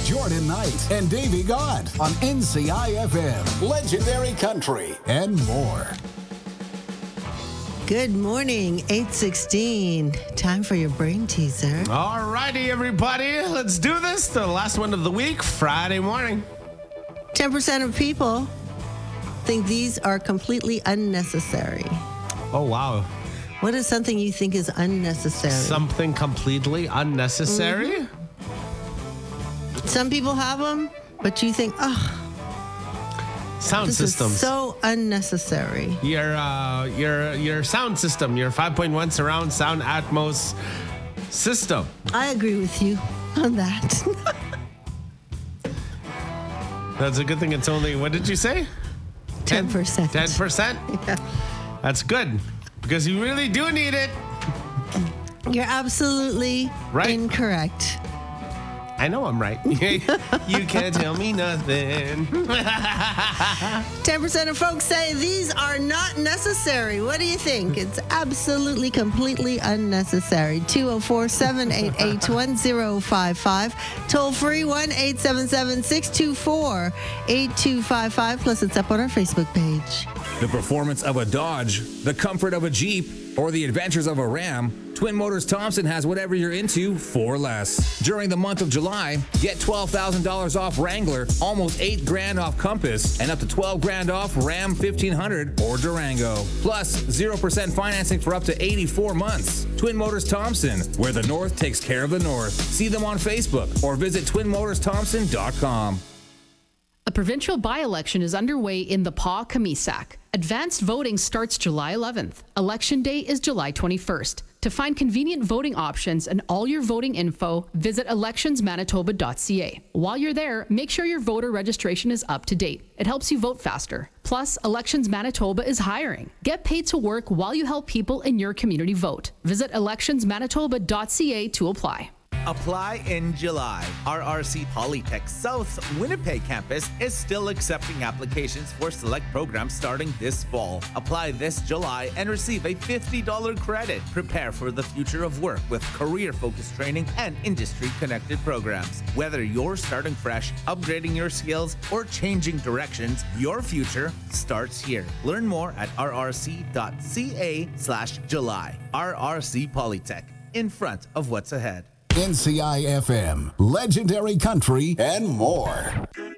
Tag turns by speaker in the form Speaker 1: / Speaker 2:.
Speaker 1: Jordan Knight and Davey God on NCIFM, Legendary Country, and more.
Speaker 2: Good morning, 8:16. Time for your brain teaser.
Speaker 3: All righty, everybody. Let's do this. The last one of the week, Friday morning.
Speaker 2: 10% of people think these are completely unnecessary.
Speaker 3: Oh, wow.
Speaker 2: What is something you think is unnecessary?
Speaker 3: Something completely unnecessary?
Speaker 2: Mm-hmm. Some people have them, but you think,
Speaker 3: Sound
Speaker 2: this
Speaker 3: systems.
Speaker 2: is so unnecessary.
Speaker 3: Your sound system, your 5.1 surround sound Atmos system.
Speaker 2: I agree with you on that.
Speaker 3: That's a good thing. It's only, what did you say?
Speaker 2: 10%.
Speaker 3: 10%?
Speaker 2: Yeah.
Speaker 3: That's good because you really do need it.
Speaker 2: You're absolutely incorrect.
Speaker 3: I know I'm right. You can't tell me nothing.
Speaker 2: 10% of folks say these are not necessary. What do you think? It's absolutely, completely unnecessary. 204-788-1055. Toll free 1-877-624-8255. Plus, it's up on our Facebook page.
Speaker 4: The performance of a Dodge, the comfort of a Jeep, or the adventures of a Ram, Twin Motors Thompson has whatever you're into for less. During the month of July, get $12,000 off Wrangler, almost $8,000 off Compass, and up to $12,000 off Ram 1500 or Durango. Plus, 0% financing for up to 84 months. Twin Motors Thompson, where the North takes care of the North. See them on Facebook or visit twinmotorsthompson.com.
Speaker 5: A provincial by-election is underway in the Pas-Kamisak. Advanced voting starts July 11th. Election day is July 21st. To find convenient voting options and all your voting info, visit electionsmanitoba.ca. While you're there, make sure your voter registration is up to date. It helps you vote faster. Plus, Elections Manitoba is hiring. Get paid to work while you help people in your community vote. Visit electionsmanitoba.ca to apply.
Speaker 6: Apply in July. RRC Polytech South Winnipeg campus is still accepting applications for select programs starting this fall. Apply this July and receive a $50 credit. Prepare for the future of work with career-focused training and industry-connected programs. Whether you're starting fresh, upgrading your skills, or changing directions, your future starts here. Learn more at rrc.ca/July. RRC Polytech, in front of what's ahead.
Speaker 1: NCIFM, Legendary Country, and more.